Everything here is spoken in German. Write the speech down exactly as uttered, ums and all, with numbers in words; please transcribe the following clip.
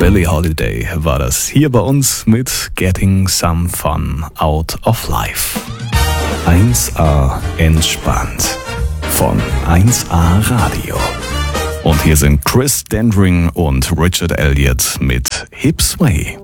Billie Holiday war das hier bei uns mit Getting Some Fun Out of Life. eins A entspannt von eins A Radio. Und hier sind Chris Dendring und Richard Elliott mit Hip Sway.